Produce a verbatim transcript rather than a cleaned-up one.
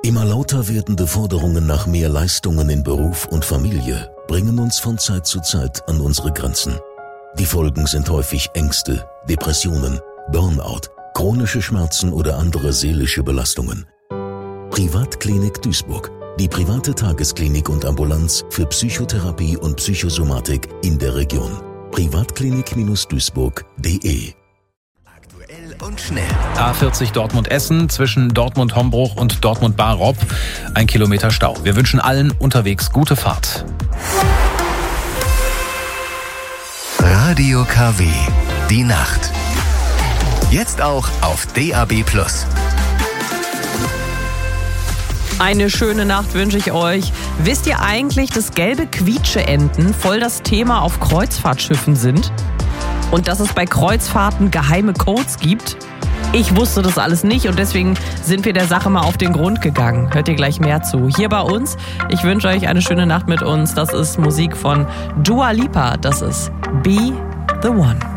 Immer lauter werdende Forderungen nach mehr Leistungen in Beruf und Familie bringen uns von Zeit zu Zeit an unsere Grenzen. Die Folgen sind häufig Ängste, Depressionen, Burnout, chronische Schmerzen oder andere seelische Belastungen. Privatklinik Duisburg. Die private Tagesklinik und Ambulanz für Psychotherapie und Psychosomatik in der Region. privatklinik Duisburg punkt de. Aktuell und schnell. A vierzig Dortmund-Essen zwischen Dortmund-Hombruch und Dortmund-Barob. Ein Kilometer Stau. Wir wünschen allen unterwegs gute Fahrt. Radio K W. Die Nacht. Jetzt auch auf D A B plus. Eine schöne Nacht wünsche ich euch. Wisst ihr eigentlich, dass gelbe Quietscheenten voll das Thema auf Kreuzfahrtschiffen sind? Und dass es bei Kreuzfahrten geheime Codes gibt? Ich wusste das alles nicht und deswegen sind wir der Sache mal auf den Grund gegangen. Hört ihr gleich mehr zu. Hier bei uns. Ich wünsche euch eine schöne Nacht mit uns. Das ist Musik von Dua Lipa. Das ist Be the One.